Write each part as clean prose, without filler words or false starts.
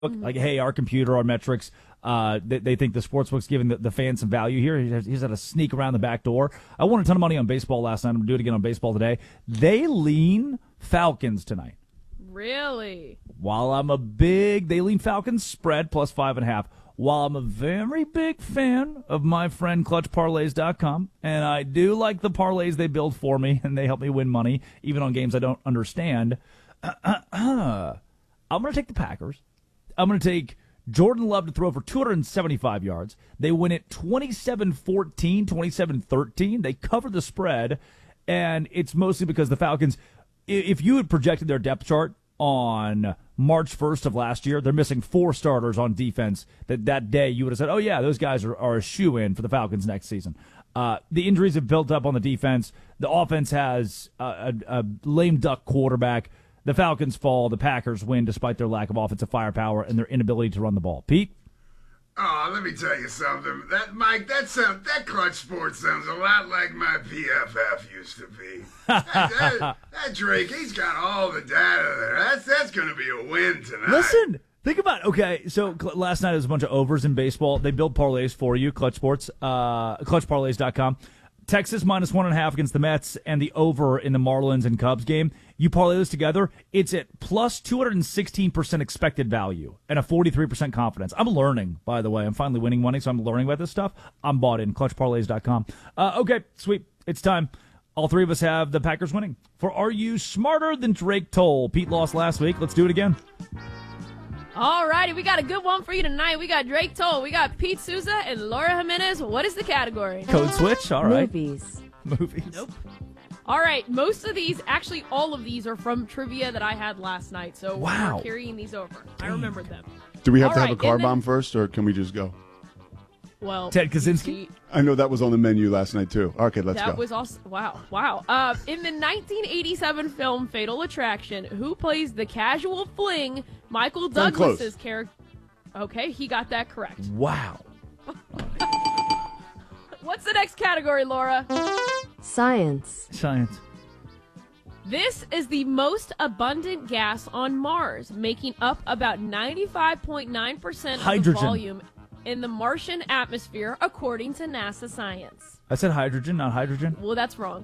like, hey, our computer, our metrics, they think the sportsbook's giving the fans some value here. He's had to sneak around the back door. I won a ton of money on baseball last night. I'm going to do it again on baseball today. They lean Falcons tonight. Really? They lean Falcons spread plus 5.5. While I'm a very big fan of my friend ClutchParlays.com, and I do like the parlays they build for me, and they help me win money, even on games I don't understand, I'm going to take the Packers. I'm going to take Jordan Love to throw for 275 yards. They win it 27-14, 27-13. They cover the spread, and it's mostly because the Falcons, if you had projected their depth chart on March 1st of last year, they're missing 4 starters on defense. That day, you would have said, oh, yeah, those guys are a shoo-in for the Falcons next season. The injuries have built up on the defense. The offense has a lame duck quarterback. The Falcons fall. The Packers win despite their lack of offensive firepower and their inability to run the ball. Pete? Oh, let me tell you something. Mike, that Clutch Sports sounds a lot like my PFF used to be. that Drake, he's got all the data there. That's going to be a win tonight. Listen, think about it. Okay, so last night there was a bunch of overs in baseball. They build parlays for you, Clutch Sports, ClutchParlays.com. Texas minus 1.5 against the Mets and the over in the Marlins and Cubs game. You parlay this together, it's at plus 216% expected value and a 43% confidence. I'm learning, by the way. I'm finally winning money, so I'm learning about this stuff. I'm bought in, ClutchParlays.com. Okay, sweet. It's time. All three of us have the Packers winning. For Are You Smarter Than Drake Toll? Pete lost last week. Let's do it again. All righty, we got a good one for you tonight. We got Drake Toll, we got Pete Souza, and Laura Jimenez. What is the category? Code switch. All right. Movies. Nope. All right, most of these, actually all of these are from trivia that I had last night, so wow. We're carrying these over. I remembered them. Do we have All to have right, a car bomb first, or can we just go? Well, Ted Kaczynski? I know that was on the menu last night, too. Okay, let's go. That was also, wow. In the 1987 film Fatal Attraction, who plays the casual fling Michael Glenn Douglas's character? Okay, he got that correct. Wow. What's the next category, Laura? Science. This is the most abundant gas on Mars, making up about 95.9% of the Hydrogen. volume in the Martian atmosphere, according to NASA science. I said hydrogen, not hydrogen. Well, that's wrong.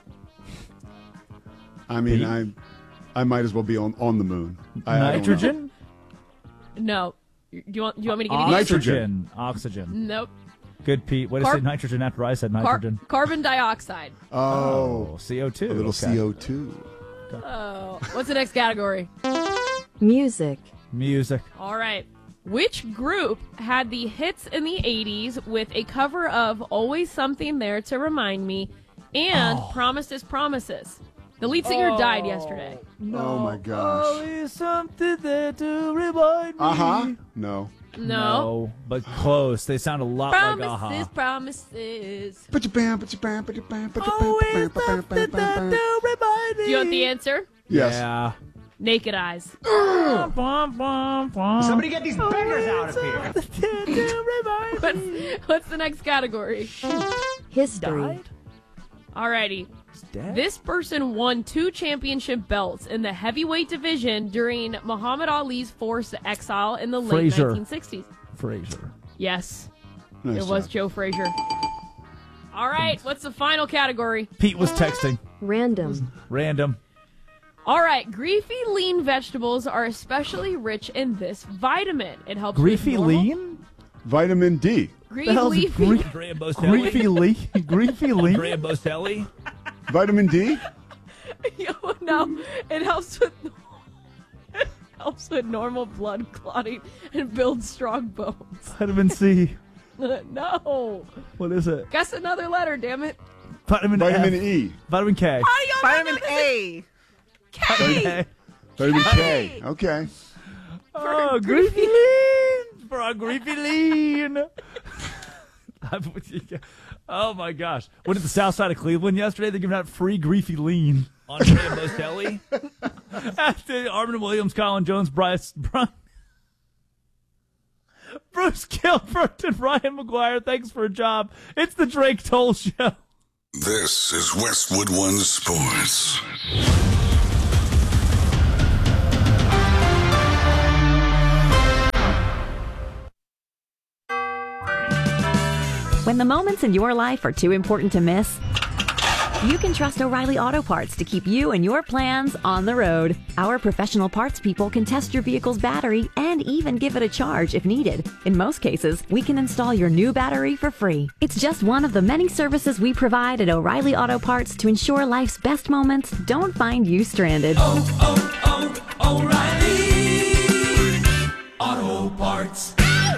I mean, I might as well be on the moon. I don't know. Nitrogen? No. Do you want me to give you the Nitrogen. Oxygen. Nope. Good, Pete. What did I say nitrogen after I said nitrogen? Carbon dioxide. Oh, CO2. a little Okay. CO2. Oh. What's the next category? Music. All right. Which group had the hits in the 80s with a cover of Always Something There to Remind Me and Promises, Promises? The lead singer died yesterday. Oh, my gosh. Always something there to remind me. No. No. But close. They sound a lot like Promises, Promises. Put your bam, put your bam, put your bam, put your bam, Always put your bam, something there to remind me. Do you want the answer? Yes. Yeah. Naked Eyes. Somebody get these beggars out of here. What's the next category? History. Alrighty. Dead? This person won 2 championship belts in the heavyweight division during Muhammad Ali's forced exile in the late Frazier. 1960s. Frazier. Yes, Nice it was job. Joe Frazier. All right, what's the final category? Pete was texting. Random. Random. All right, greasy lean vegetables are especially rich in this vitamin. It helps Griefy with normal- lean? Vitamin D. Green leafy. Graham Griefy lean? Griefy lean? Graham Boselli? Vitamin D? No, it helps with normal blood clotting and builds strong bones. Vitamin C. No. What is it? Guess another letter, damn it. Vitamin F. E. Vitamin K. How do you Vitamin know this A. K? Vitamin K. Okay. Oh, Griefy lean. For a Griefy lean. Oh, my gosh. Went to the south side of Cleveland yesterday. They're giving out free Griefy lean. On Graham Boselli. After Armin Williams, Colin Jones, Bruce Gilbert, and Ryan McGuire. Thanks for a job. It's the Drake Toll Show. This is Westwood One Sports. When the moments in your life are too important to miss, you can trust O'Reilly Auto Parts to keep you and your plans on the road. Our professional parts people can test your vehicle's battery and even give it a charge if needed. In most cases, we can install your new battery for free. It's just one of the many services we provide at O'Reilly Auto Parts to ensure life's best moments don't find you stranded. O'Reilly Auto Parts.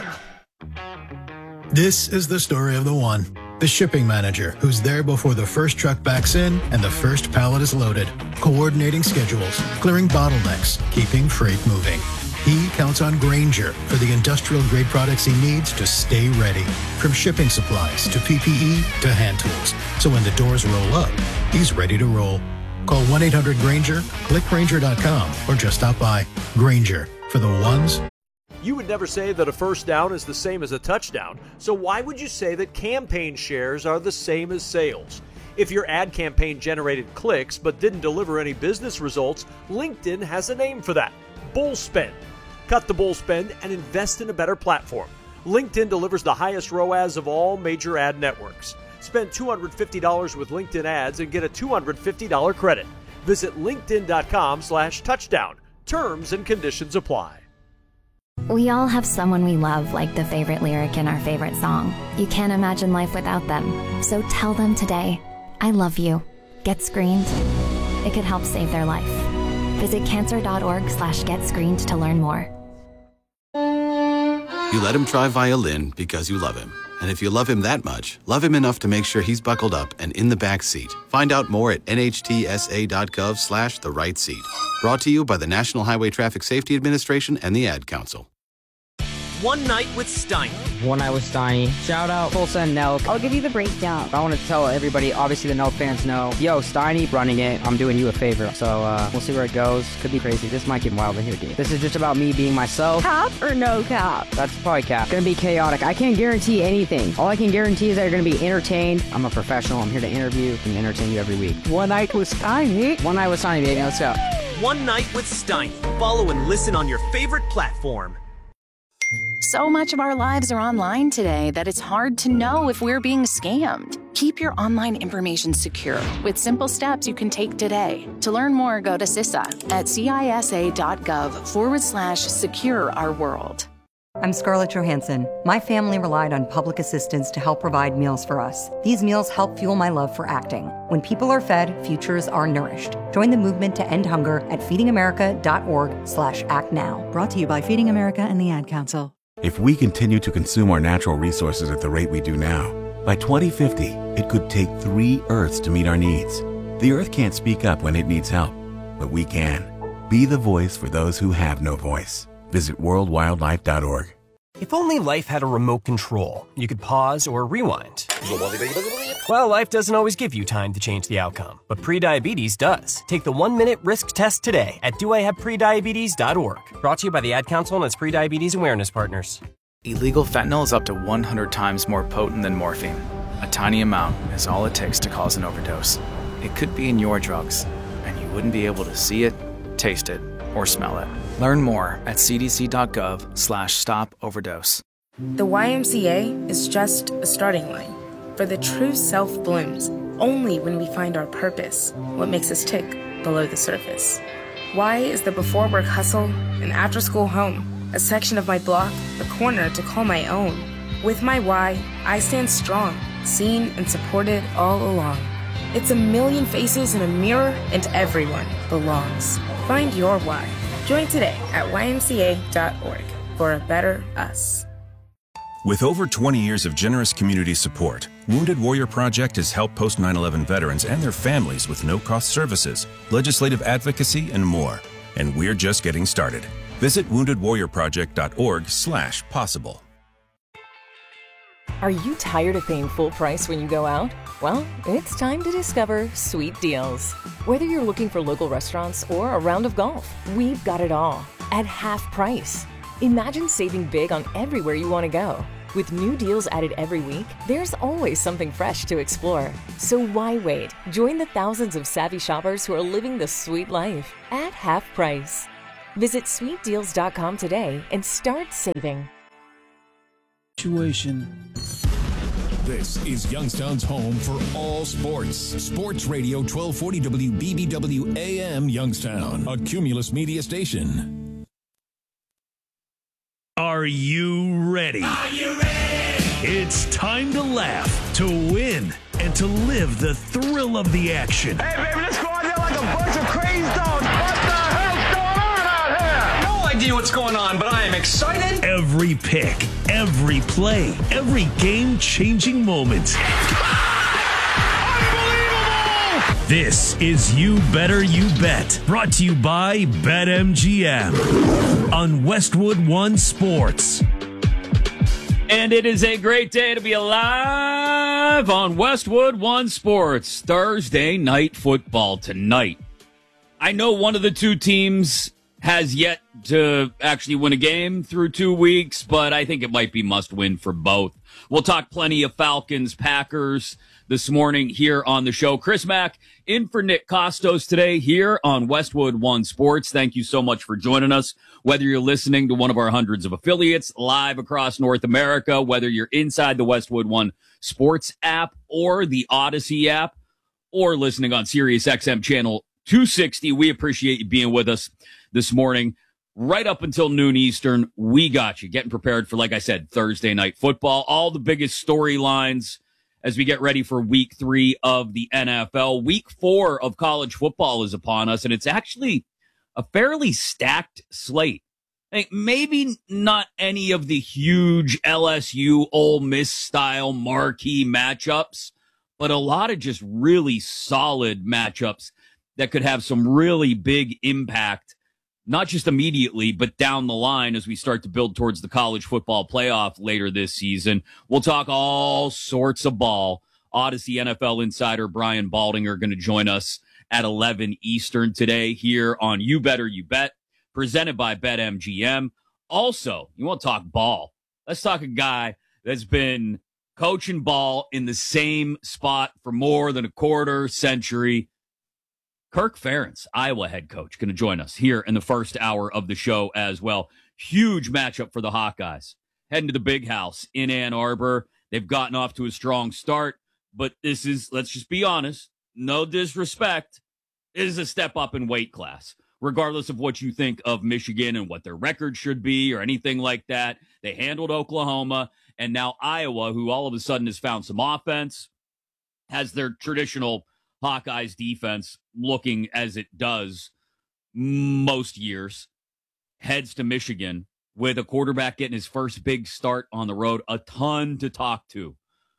This is the story of the one. The shipping manager who's there before the first truck backs in and the first pallet is loaded, coordinating schedules, clearing bottlenecks, keeping freight moving. He counts on Grainger for the industrial-grade products he needs to stay ready, from shipping supplies to PPE to hand tools. So when the doors roll up, he's ready to roll. Call 1-800-GRAINGER, click Grainger.com, or just stop by. Grainger, for the ones. You would never say that a first down is the same as a touchdown, so why would you say that campaign shares are the same as sales? If your ad campaign generated clicks but didn't deliver any business results, LinkedIn has a name for that: bull spend. Cut the bull spend and invest in a better platform. LinkedIn delivers the highest ROAS of all major ad networks. Spend $250 with LinkedIn ads and get a $250 credit. Visit linkedin.com/touchdown. Terms and conditions apply. We all have someone we love, like the favorite lyric in our favorite song. You can't imagine life without them. So tell them today, I love you. Get screened. It could help save their life. Visit cancer.org/getscreened to learn more. You let him try violin because you love him. And if you love him that much, love him enough to make sure he's buckled up and in the back seat. Find out more at nhtsa.gov/the right seat. Brought to you by the National Highway Traffic Safety Administration and the Ad Council. One Night with Steiny. One Night with Steiny. Shout out Tulsa and Nelk. I'll give you the breakdown. I want to tell everybody, obviously the Nelk fans know, yo, Steiny running it. I'm doing you a favor. So we'll see where it goes. Could be crazy. This might get wild in here, dude. This is just about me being myself. Cap or no cap? That's probably cap. Gonna be chaotic. I can't guarantee anything. All I can guarantee is that you're gonna be entertained. I'm a professional. I'm here to interview and entertain you every week. One Night with Steiny. One Night with Steiny, baby. Let's go. One Night with Steiny. Follow and listen on your favorite platform. So much of our lives are online today that it's hard to know if we're being scammed. Keep your online information secure with simple steps you can take today. To learn more, go to CISA at cisa.gov/secure our world. I'm Scarlett Johansson. My family relied on public assistance to help provide meals for us. These meals help fuel my love for acting. When people are fed, futures are nourished. Join the movement to end hunger at feedingamerica.org/actnow. Brought to you by Feeding America and the Ad Council. If we continue to consume our natural resources at the rate we do now, by 2050, it could take 3 Earths to meet our needs. The Earth can't speak up when it needs help, but we can. Be the voice for those who have no voice. Visit worldwildlife.org. If only life had a remote control, you could pause or rewind. Well, life doesn't always give you time to change the outcome, but prediabetes does. Take the 1-minute risk test today at doihaveprediabetes.org. Brought to you by the Ad Council and its prediabetes awareness partners. Illegal fentanyl is up to 100 times more potent than morphine. A tiny amount is all it takes to cause an overdose. It could be in your drugs, and you wouldn't be able to see it, taste it, or smell it. Learn more at cdc.gov/stop-overdose. The YMCA is just a starting line, for the true self blooms only when we find our purpose, what makes us tick below the surface. Y is the before work hustle, an after school home, a section of my block, a corner to call my own. With my Y, I stand strong, seen and supported all along. It's a million faces in a mirror, and everyone belongs. Find your why. Join today at ymca.org for a better us. With over 20 years of generous community support, Wounded Warrior Project has helped post 9/11 veterans and their families with no-cost services, legislative advocacy, and more. And we're just getting started. Visit woundedwarriorproject.org/possible. Are you tired of paying full price when you go out? Well, it's time to discover Sweet Deals. Whether you're looking for local restaurants or a round of golf, we've got it all at half price. Imagine saving big on everywhere you want to go. With new deals added every week, there's always something fresh to explore. So why wait? Join the thousands of savvy shoppers who are living the sweet life at half price. Visit sweetdeals.com today and start saving. Situation. This is Youngstown's home for all sports. Sports Radio 1240 WBBW AM Youngstown, a Cumulus media station. Are you ready? Are you ready? It's time to laugh, to win, and to live the thrill of the action. Hey, baby, let's go out there like a bunch of crazy dogs. What the hell's going on out here? No idea what's going on, but I am excited. Every pick, every play, every game-changing moment. Unbelievable! This is You Better You Bet, brought to you by BetMGM on Westwood One Sports. And it is a great day to be alive on Westwood One Sports. Thursday night football tonight. I know one of the two teams has yet to actually win a game through 2 weeks, but I think it might be must-win for both. We'll talk plenty of Falcons, Packers this morning here on the show. Chris Mack in for Nick Costos today here on Westwood One Sports. Thank you so much for joining us. Whether you're listening to one of our hundreds of affiliates live across North America, whether you're inside the Westwood One Sports app or the Odyssey app, or listening on Sirius XM channel 260, we appreciate you being with us this morning. Right up until noon Eastern, we got you getting prepared for, like I said, Thursday night football. All the biggest storylines as we get ready for week 3 of the NFL. Week 4 of college football is upon us, and it's actually a fairly stacked slate. I think maybe not any of the huge LSU, Ole Miss style marquee matchups, but a lot of just really solid matchups that could have some really big impact, not just immediately, but down the line as we start to build towards the college football playoff later this season. We'll talk all sorts of ball. Odyssey NFL insider Brian Baldinger going to join us at 11 Eastern today here on You Better You Bet, presented by BetMGM. Also, you want to talk ball. Let's talk a guy that's been coaching ball in the same spot for more than a quarter century. Kirk Ferentz, Iowa head coach, going to join us here in the first hour of the show as well. Huge matchup for the Hawkeyes. Heading to the Big House in Ann Arbor. They've gotten off to a strong start, but this is, let's just be honest, no disrespect, it is a step up in weight class. Regardless of what you think of Michigan and what their record should be or anything like that, they handled Oklahoma, and now Iowa, who all of a sudden has found some offense, has their traditional Hawkeyes defense looking as it does most years, heads to Michigan with a quarterback getting his first big start on the road. A ton to talk to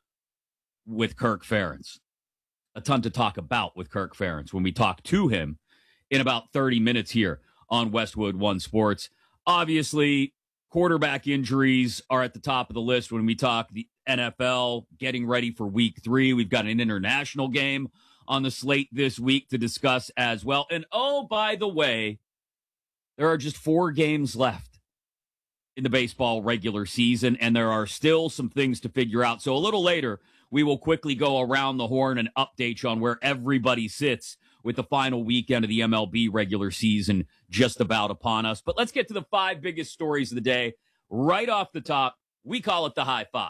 with Kirk Ferentz. A ton to talk about with Kirk Ferentz when we talk to him in about 30 minutes here on Westwood One Sports. Obviously, quarterback injuries are at the top of the list when we talk the NFL, getting ready for week 3. We've got an international game on the slate this week to discuss as well. And oh, by the way, there are just 4 games left in the baseball regular season, and there are still some things to figure out. So a little later, we will quickly go around the horn and update you on where everybody sits with the final weekend of the MLB regular season just about upon us. But let's get to the 5 biggest stories of the day. Right off the top, we call it the high 5.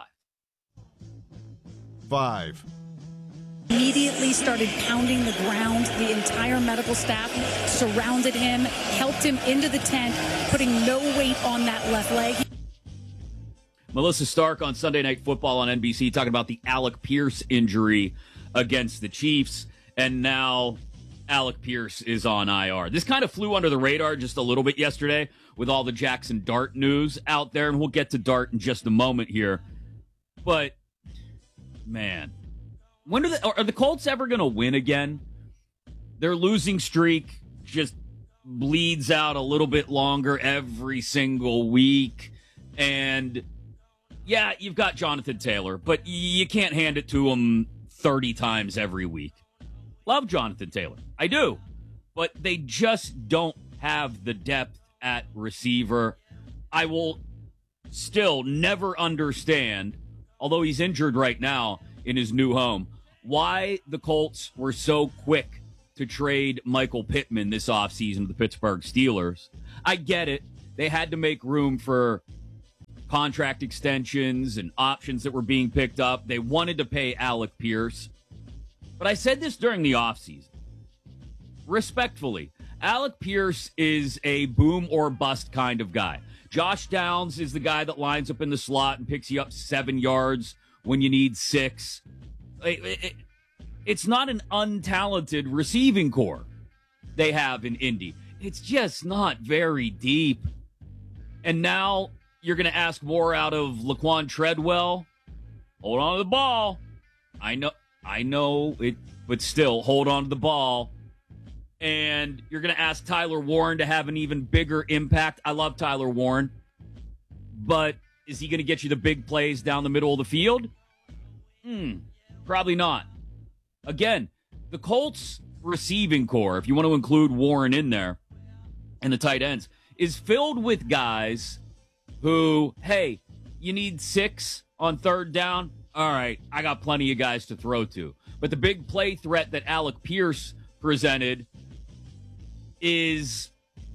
5. Immediately started pounding the ground. The entire medical staff surrounded him, helped him into the tent, putting no weight on that left leg. Melissa Stark on Sunday Night Football on NBC talking about the Alec Pierce injury against the Chiefs. And now Alec Pierce is on IR. This kind of flew under the radar just a little bit yesterday with all the Jackson Dart news out there. And we'll get to Dart in just a moment here. But, man, are the Colts ever going to win again? Their losing streak just bleeds out a little bit longer every single week. And, yeah, you've got Jonathan Taylor, but you can't hand it to him 30 times every week. Love Jonathan Taylor. I do. But they just don't have the depth at receiver. I will still never understand, although he's injured right now in his new home, why the Colts were so quick to trade Michael Pittman this offseason to the Pittsburgh Steelers. I get it. They had to make room for contract extensions and options that were being picked up. They wanted to pay Alec Pierce. But I said this during the offseason. Respectfully, Alec Pierce is a boom or bust kind of guy. Josh Downs is the guy that lines up in the slot and picks you up 7 yards when you need 6. It's not an untalented receiving core they have in Indy. It's just not very deep. And now you're going to ask more out of Laquan Treadwell. Hold on to the ball. I know it, but still, hold on to the ball. And you're going to ask Tyler Warren to have an even bigger impact. I love Tyler Warren. But is he going to get you the big plays down the middle of the field? Probably not. Again, the Colts receiving core, if you want to include Warren in there, and the tight ends, is filled with guys who, hey, you need 6 on 3rd down? All right, I got plenty of guys to throw to. But the big play threat that Alec Pierce presented is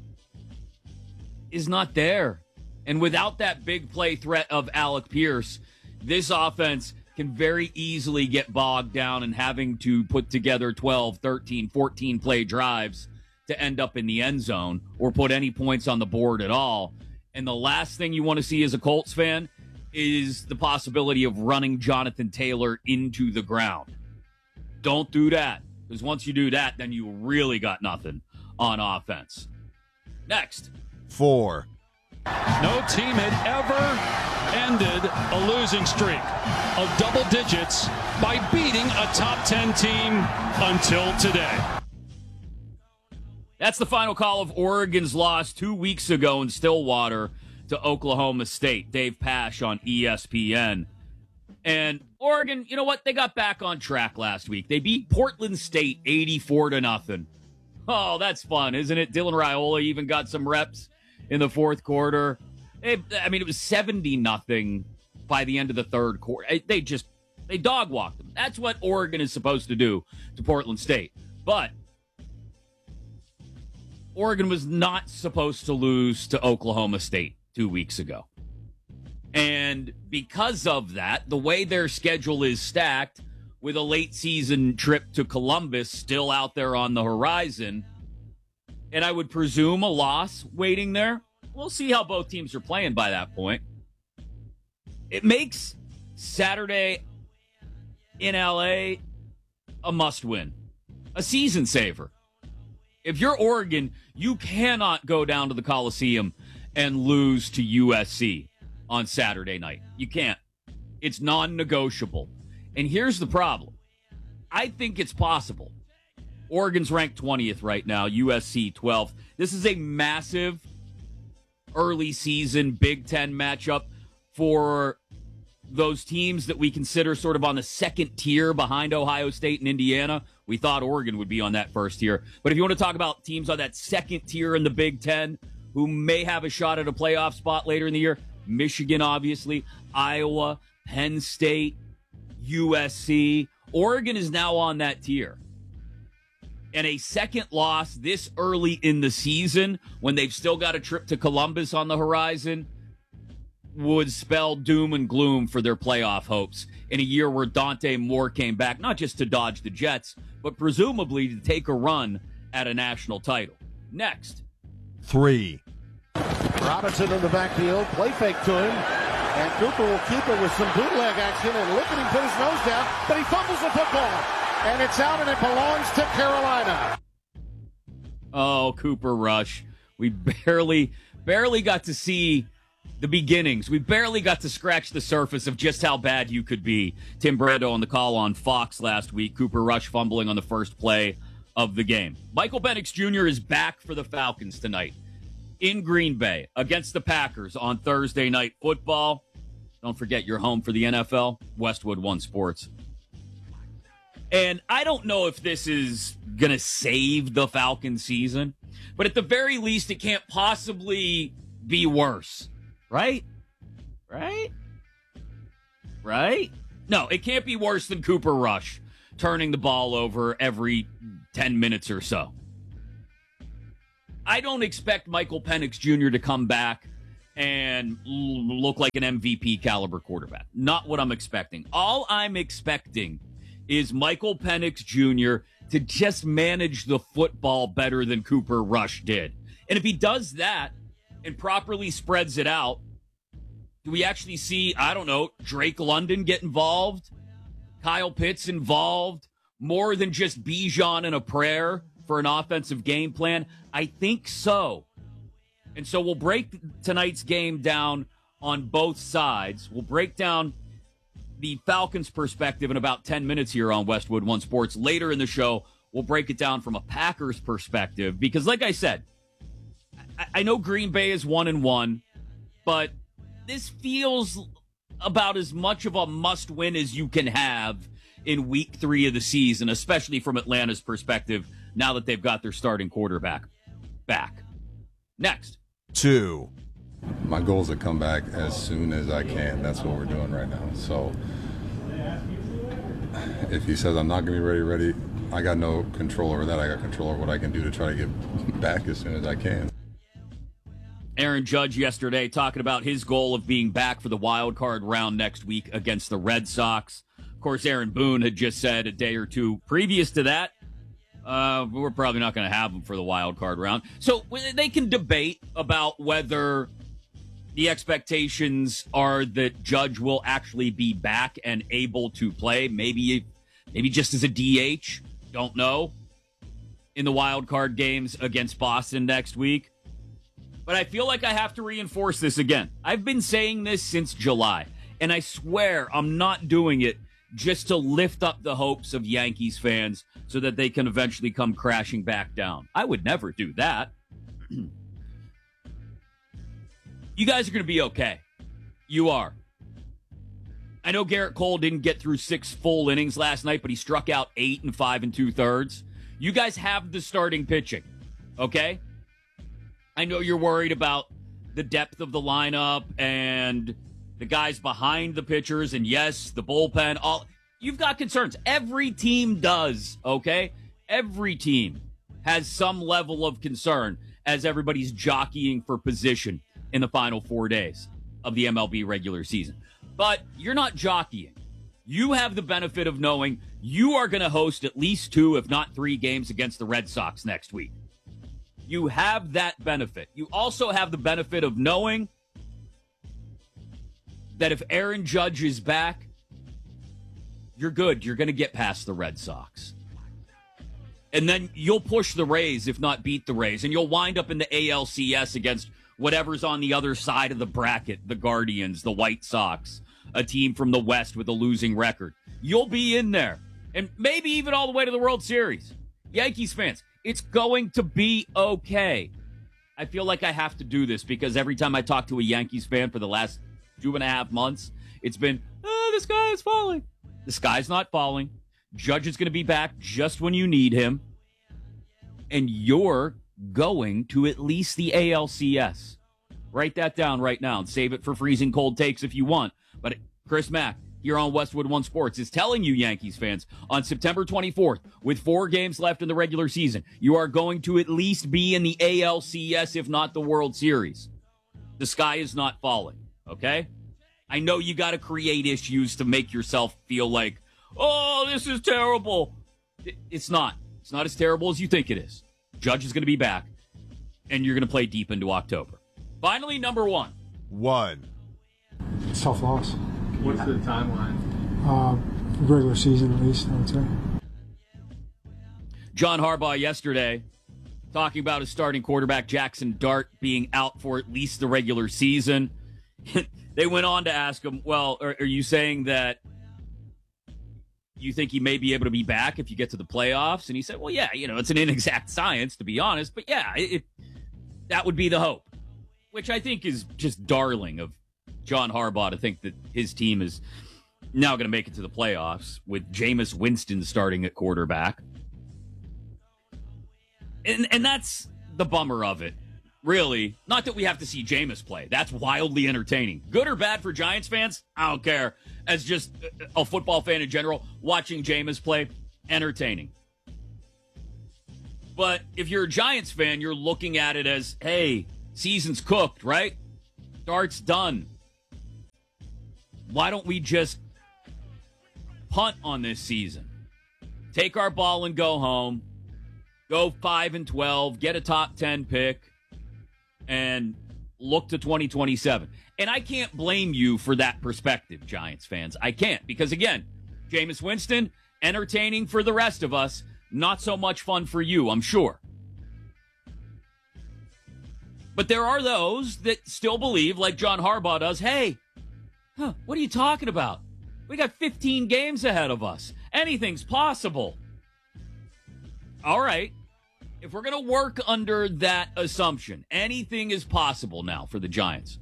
not there. And without that big play threat of Alec Pierce, this offense can very easily get bogged down in having to put together 12, 13, 14 play drives to end up in the end zone or put any points on the board at all. And the last thing you want to see as a Colts fan is the possibility of running Jonathan Taylor into the ground. Don't do that, because once you do that, then you really got nothing on offense. Next. 4. No team had ever ended a losing streak of double digits by beating a top 10 team until today. That's the final call of Oregon's loss 2 weeks ago in Stillwater to Oklahoma State. Dave Pasch on ESPN. And Oregon, you know what? They got back on track last week. They beat Portland State 84-0. Oh, that's fun, isn't it? Dylan Raiola even got some reps in the fourth quarter. It was 70-0 by the end of the third quarter. They dog walked them. That's what Oregon is supposed to do to Portland State. But Oregon was not supposed to lose to Oklahoma State 2 weeks ago. And because of that, the way their schedule is stacked, with a late season trip to Columbus still out there on the horizon, and I would presume a loss waiting there. We'll see how both teams are playing by that point. It makes Saturday in LA a must-win, a season saver. If you're Oregon, you cannot go down to the Coliseum and lose to USC on Saturday night. You can't. It's non-negotiable. And here's the problem. I think it's possible. Oregon's ranked 20th right now, USC 12th. This is a massive early season Big Ten matchup for those teams that we consider sort of on the second tier behind Ohio State and Indiana. We thought Oregon would be on that first tier. But if you want to talk about teams on that second tier in the Big Ten who may have a shot at a playoff spot later in the year, Michigan, obviously, Iowa, Penn State, USC. Oregon is now on that tier. And a second loss this early in the season, when they've still got a trip to Columbus on the horizon, would spell doom and gloom for their playoff hopes in a year where Dante Moore came back, not just to dodge the Jets, but presumably to take a run at a national title. Next. 3. Robinson in the backfield, play fake to him, and Cooper will keep it with some bootleg action, and look at him put his nose down, but he fumbles the football, and it's out, and it belongs to Carolina. Oh, Cooper Rush. We barely got to see the beginnings. We barely got to scratch the surface of just how bad you could be. Tim Brando on the call on Fox last week. Cooper Rush fumbling on the first play of the game. Michael Penix Jr. is back for the Falcons tonight in Green Bay against the Packers on Thursday Night Football. Don't forget, you're home for the NFL, Westwood One Sports. And I don't know if this is going to save the Falcons season, but at the very least, it can't possibly be worse. Right? No, it can't be worse than Cooper Rush turning the ball over every 10 minutes or so. I don't expect Michael Penix Jr. to come back and look like an MVP caliber quarterback. Not what I'm expecting. All I'm expecting is Michael Penix Jr. to just manage the football better than Cooper Rush did. And if he does that and properly spreads it out, do we actually see, I don't know, Drake London get involved? Kyle Pitts involved? More than just Bijan and a prayer for an offensive game plan? I think so. And so we'll break tonight's game down on both sides. We'll break down the Falcons' perspective in about 10 minutes here on Westwood One Sports. Later in the show, we'll break it down from a Packers perspective. Because like I said, I know Green Bay is 1-1, but this feels about as much of a must-win as you can have in week 3 of the season, especially from Atlanta's perspective, now that they've got their starting quarterback back. Next. 2. My goal is to come back as soon as I can. That's what we're doing right now. So if he says I'm not going to be ready, I got no control over that. I got control over what I can do to try to get back as soon as I can. Aaron Judge yesterday talking about his goal of being back for the wild card round next week against the Red Sox. Of course, Aaron Boone had just said a day or two previous to that, we're probably not going to have him for the wild card round. So they can debate about whether the expectations are that Judge will actually be back and able to play. Maybe just as a DH. Don't know. In the wild card games against Boston next week. But I feel like I have to reinforce this again. I've been saying this since July, and I swear I'm not doing it just to lift up the hopes of Yankees fans so that they can eventually come crashing back down. I would never do that. You guys are going to be okay. You are. I know Garrett Cole didn't get through 6 full innings last night, but he struck out 8 and 5 2/3. You guys have the starting pitching, okay? I know you're worried about the depth of the lineup and the guys behind the pitchers, and yes, the bullpen. You've got concerns. Every team does, okay? Every team has some level of concern as everybody's jockeying for position in the final 4 days of the MLB regular season. But you're not jockeying. You have the benefit of knowing you are going to host at least 2, if not 3 games against the Red Sox next week. You have that benefit. You also have the benefit of knowing that if Aaron Judge is back, you're good. You're going to get past the Red Sox. And then you'll push the Rays, if not beat the Rays. And you'll wind up in the ALCS against whatever's on the other side of the bracket, the Guardians, the White Sox, a team from the West with a losing record. You'll be in there. And maybe even all the way to the World Series. Yankees fans, it's going to be okay. I feel like I have to do this because every time I talk to a Yankees fan for the last 2.5 months, it's been, the sky is falling. The sky's not falling. Judge is going to be back just when you need him. And you're going to at least the ALCS. Write that down right now and save it for freezing cold takes if you want. But Chris Mack here on Westwood One Sports is telling you, Yankees fans, on September 24th, with 4 games left in the regular season, you are going to at least be in the ALCS, if not the World Series. The sky is not falling, okay? I know you got to create issues to make yourself feel like, oh, this is terrible. It's not. It's not as terrible as you think it is. Judge is going to be back, and you're going to play deep into October. Finally, number 1. It's a tough loss. What's the timeline? Regular season, at least, I would say. John Harbaugh yesterday talking about his starting quarterback, Jackson Dart, being out for at least the regular season. They went on to ask him, well, are you saying that you think he may be able to be back if you get to the playoffs? And he said, well, yeah, it's an inexact science, to be honest. But, yeah, that would be the hope, which I think is just darling of John Harbaugh to think that his team is now going to make it to the playoffs with Jameis Winston starting at quarterback. And that's the bummer of it, really. Not that we have to see Jameis play. That's wildly entertaining. Good or bad for Giants fans? I don't care. As just a football fan in general, watching Jameis play, entertaining. But if you're a Giants fan, you're looking at it as, hey, season's cooked, right? Dart's done. Why don't we just punt on this season? Take our ball and go home. Go 5-12, get a top 10 pick, and look to 2027. And I can't blame you for that perspective, Giants fans. I can't, because again, Jameis Winston, entertaining for the rest of us, not so much fun for you, I'm sure. But there are those that still believe, like John Harbaugh does, hey, what are you talking about? We got 15 games ahead of us. Anything's possible. All right. If we're going to work under that assumption, anything is possible now for the Giants.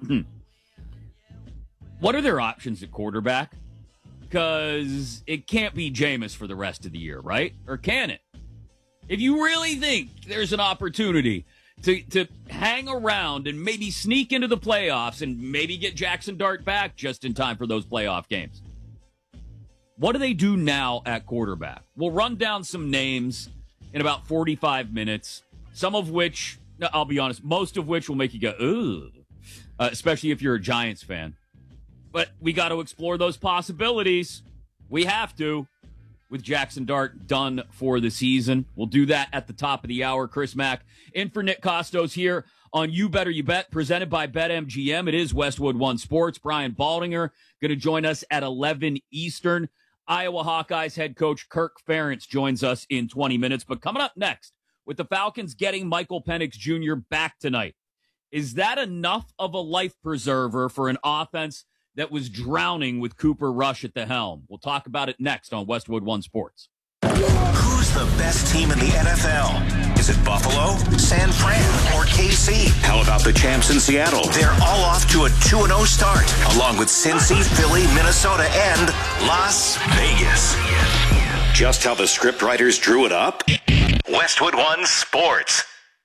What are their options at quarterback? Because it can't be Jameis for the rest of the year, right? Or can it? If you really think there's an opportunity to hang around and maybe sneak into the playoffs and maybe get Jackson Dart back just in time for those playoff games, what do they do now at quarterback? We'll run down some names in about 45 minutes, some of which, I'll be honest, most of which will make you go, ugh, especially if you're a Giants fan. But we got to explore those possibilities. We have to, with Jackson Dart done for the season. We'll do that at the top of the hour. Chris Mack in for Nick Costos here on You Better You Bet, presented by BetMGM. It is Westwood One Sports. Brian Baldinger going to join us at 11 Eastern. Iowa Hawkeyes head coach Kirk Ferentz joins us in 20 minutes. But coming up next, with the Falcons getting Michael Penix Jr. back tonight, is that enough of a life preserver for an offense that was drowning with Cooper Rush at the helm? We'll talk about it next on Westwood One Sports. Who's the best team in the NFL? Is it Buffalo, San Fran, or KC? How about the champs in Seattle? They're all off to a 2-0 start, along with Cincy, Philly, Minnesota, and Las Vegas. Just how the scriptwriters drew it up? Westwood One Sports.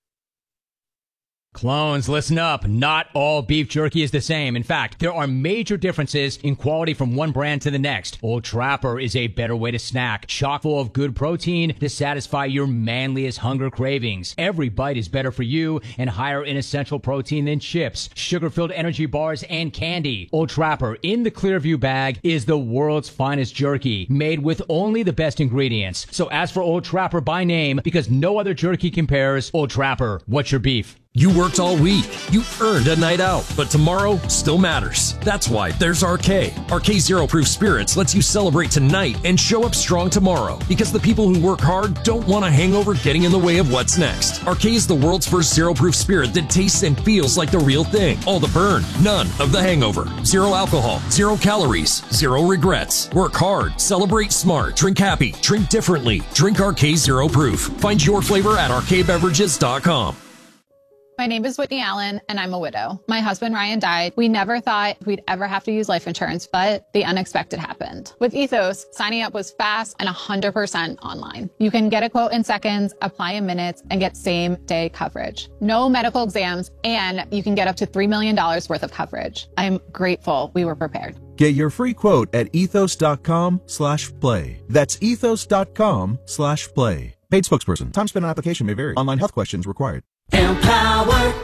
Clones, listen up. Not all beef jerky is the same. In fact, there are major differences in quality from one brand to the next. Old Trapper is a better way to snack, chock full of good protein to satisfy your manliest hunger cravings. Every bite is better for you and higher in essential protein than chips, sugar-filled energy bars, and candy. Old Trapper in the Clearview bag is the world's finest jerky, made with only the best ingredients. So ask for Old Trapper by name, because no other jerky compares. Old Trapper, what's your beef? You worked all week. You earned a night out, but tomorrow still matters. That's why there's RK. RK Zero Proof Spirits lets you celebrate tonight and show up strong tomorrow, because the people who work hard don't want a hangover getting in the way of what's next. RK is the world's first zero proof spirit that tastes and feels like the real thing. All the burn, none of the hangover. Zero alcohol, 0 calories, 0 regrets. Work hard, celebrate smart, drink happy, drink differently. Drink RK Zero Proof. Find your flavor at rkbeverages.com. My name is Whitney Allen, and I'm a widow. My husband, Ryan, died. We never thought we'd ever have to use life insurance, but the unexpected happened. With Ethos, signing up was fast and 100% online. You can get a quote in seconds, apply in minutes, and get same-day coverage. No medical exams, and you can get up to $3 million worth of coverage. I'm grateful we were prepared. Get your free quote at ethos.com/play. That's ethos.com/play. Paid spokesperson. Time spent on application may vary. Online health questions required. Empower.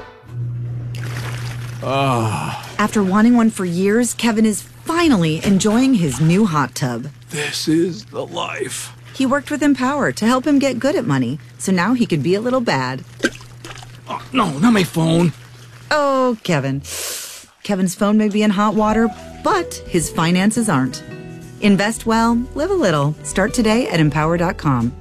After wanting one for years, Kevin is finally enjoying his new hot tub. This is the life. He worked with Empower to help him get good at money, so now he could be a little bad. Oh, no, not my phone. Oh, Kevin. Kevin's phone may be in hot water, but his finances aren't. Invest well, live a little. Start today at empower.com.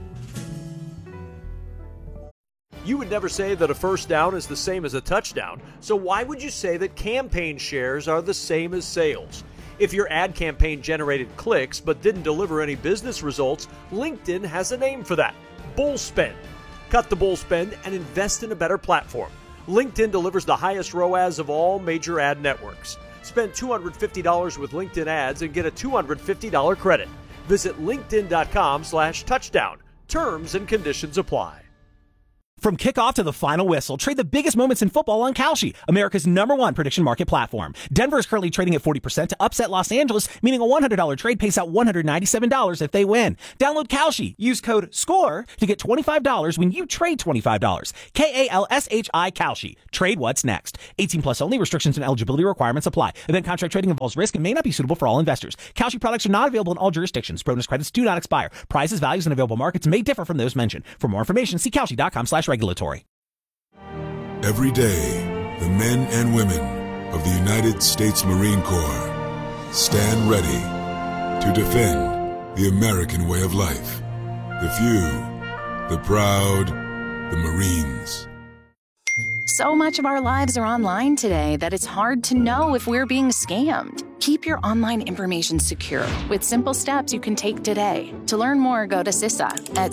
You would never say that a first down is the same as a touchdown, so why would you say that campaign shares are the same as sales? If your ad campaign generated clicks but didn't deliver any business results, LinkedIn has a name for that: bull spend. Cut the bull spend and invest in a better platform. LinkedIn delivers the highest ROAS of all major ad networks. Spend $250 with LinkedIn ads and get a $250 credit. Visit linkedin.com/touchdown. Terms and conditions apply. From kickoff to the final whistle, trade the biggest moments in football on Kalshi, America's #1 prediction market platform. Denver is currently trading at 40% to upset Los Angeles, meaning a $100 trade pays out $197 if they win. Download Kalshi. Use code SCORE to get $25 when you trade $25. KALSHI Kalshi. Trade what's next. 18 plus only. Restrictions and eligibility requirements apply. Event contract trading involves risk and may not be suitable for all investors. Kalshi products are not available in all jurisdictions. Bonus credits do not expire. Prices, values, and available markets may differ from those mentioned. For more information, see Kalshi.com/regulatory. Every day, the men and women of the United States Marine Corps stand ready to defend the American way of life. The few, the proud, the Marines. So much of our lives are online today that it's hard to know if we're being scammed. Keep your online information secure with simple steps you can take today. To learn more, go to CISA at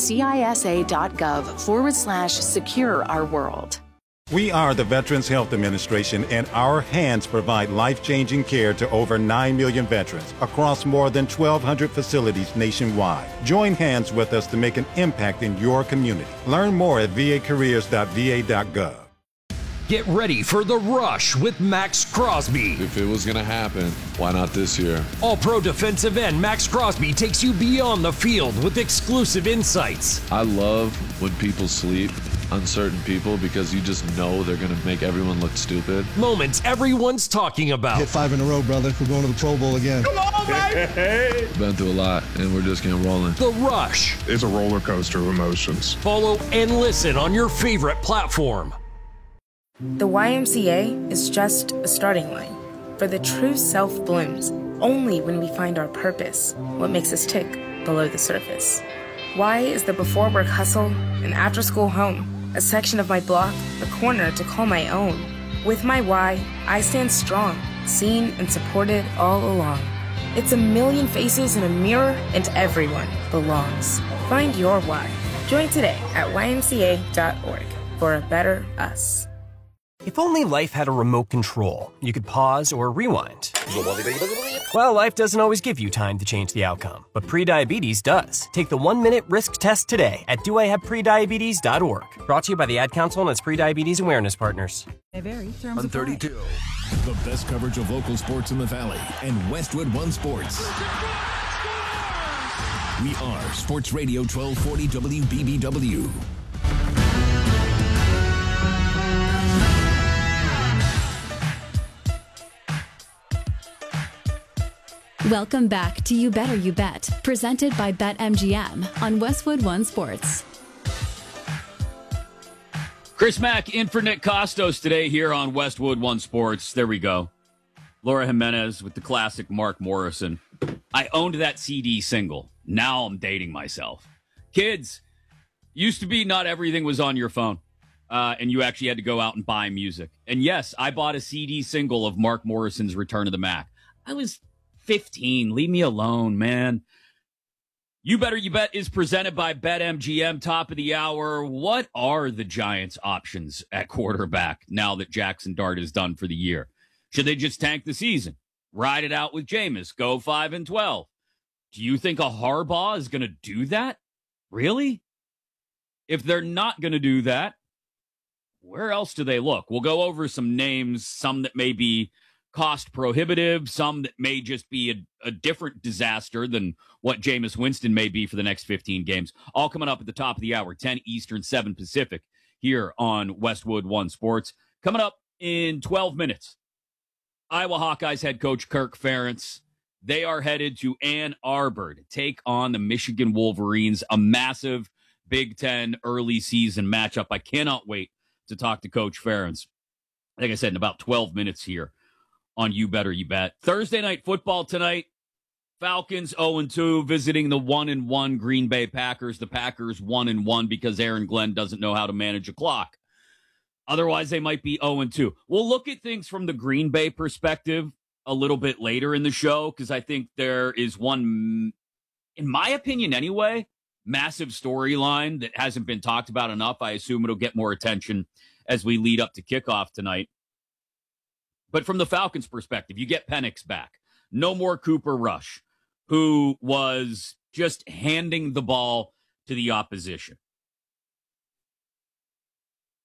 cisa.gov/secure our world. We are the Veterans Health Administration, and our hands provide life-changing care to over 9 million veterans across more than 1,200 facilities nationwide. Join hands with us to make an impact in your community. Learn more at vacareers.va.gov. Get ready for The Rush with Max Crosby. If it was going to happen, why not this year? All-pro defensive end Max Crosby takes you beyond the field with exclusive insights. I love when people sleep, uncertain people, because you just know they're going to make everyone look stupid. Moments everyone's talking about. Hit 5 in a row, brother. We're going to the Pro Bowl again. Come on, baby! Been through a lot, and we're just getting rolling. The Rush. It's a roller coaster of emotions. Follow and listen on your favorite platform. The YMCA is just a starting line, for the true self blooms only when we find our purpose, what makes us tick below the surface. Y is the before work hustle, an after school home, a section of my block, a corner to call my own. With my Y, I stand strong, seen and supported all along. It's a million faces in a mirror, and everyone belongs. Find your Y. Join today at ymca.org for a better us. If only life had a remote control, you could pause or rewind. Well, life doesn't always give you time to change the outcome, but prediabetes does. Take the 1-minute risk test today at doihaveprediabetes.org. Brought to you by the Ad Council and its prediabetes awareness partners. On 32. The best coverage of local sports in the Valley and Westwood One Sports. We are Sports Radio 1240 WBBW. Welcome back to You Better You Bet, presented by BetMGM on Westwood One Sports. Chris Mack in for Nick Costos today here on Westwood One Sports. There we go. Laura Jimenez with the classic Mark Morrison. I owned that CD single. Now I'm dating myself. Kids, used to be not everything was on your phone, and you actually had to go out and buy music. And yes, I bought a CD single of Mark Morrison's Return of the Mac. I was 15. Leave me alone, man. You Better You Bet is presented by BetMGM. Top of the hour. What are the Giants' options at quarterback now that Jackson Dart is done for the year? Should they just tank the season? Ride it out with Jameis. Go 5-12. Do you think a Harbaugh is going to do that? Really? If they're not going to do that, where else do they look? We'll go over some names, some that may be cost prohibitive, some that may just be a different disaster than what Jameis Winston may be for the next 15 games. All coming up at the top of the hour, 10 Eastern, 7 Pacific, here on Westwood One Sports. Coming up in 12 minutes, Iowa Hawkeyes head coach Kirk Ferentz. They are headed to Ann Arbor to take on the Michigan Wolverines, a massive Big Ten early season matchup. I cannot wait to talk to Coach Ferentz. Like I said, in about 12 minutes here on You Better You Bet. Thursday night football tonight. Falcons 0-2 visiting the 1-1 Green Bay Packers. The Packers 1-1 because Aaron Glenn doesn't know how to manage a clock. Otherwise, they might be 0-2. We'll look at things from the Green Bay perspective a little bit later in the show because I think there is one, in my opinion anyway, massive storyline that hasn't been talked about enough. I assume it'll get more attention as we lead up to kickoff tonight. But from the Falcons' perspective, you get Penix back. No more Cooper Rush, who was just handing the ball to the opposition.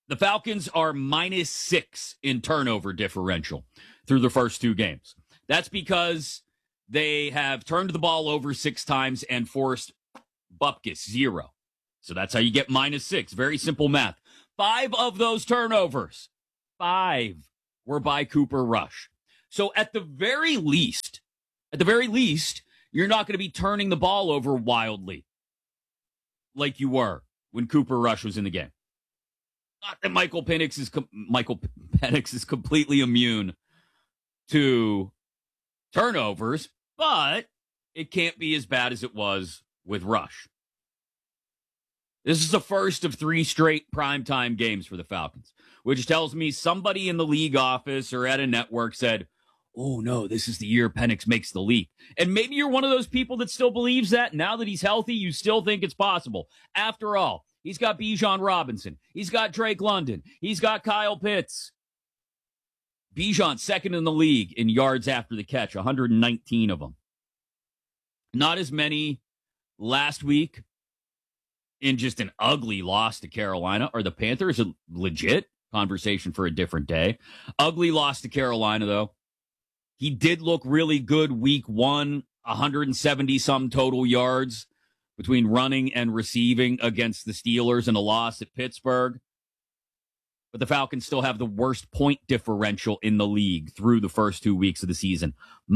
The Falcons are -6 in turnover differential through the first 2 games. That's because they have turned the ball over 6 times and forced Bupkis 0. So that's how you get -6. Very simple math. 5 of those turnovers, 5 were by Cooper Rush. So at the very least, you're not going to be turning the ball over wildly like you were when Cooper Rush was in the game. Not that Michael Penix is completely immune to turnovers, but it can't be as bad as it was with Rush. This is the first of 3 straight primetime games for the Falcons, which tells me somebody in the league office or at a network said, oh no, this is the year Penix makes the leap. And maybe you're one of those people that still believes that. Now that he's healthy, you still think it's possible. After all, he's got Bijan Robinson. He's got Drake London. He's got Kyle Pitts. Bijan second in the league in yards after the catch, 119 of them. Not as many last week in just an ugly loss to Carolina. Are the Panthers a legit? Conversation for a different day. Ugly loss to Carolina, though. He did look really good week 1, 170-some total yards between running and receiving against the Steelers and a loss at Pittsburgh. But the Falcons still have the worst point differential in the league through the first 2 weeks of the season.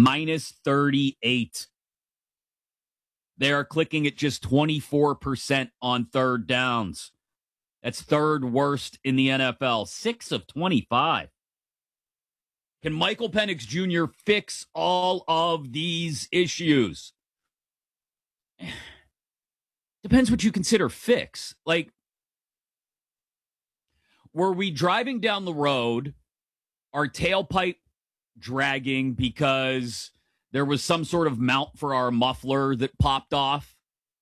-38. They are clicking at just 24% on third downs. That's third worst in the NFL. 6 of 25. Can Michael Penix Jr. fix all of these issues? Depends what you consider fix. Like, were we driving down the road, our tailpipe dragging because there was some sort of mount for our muffler that popped off?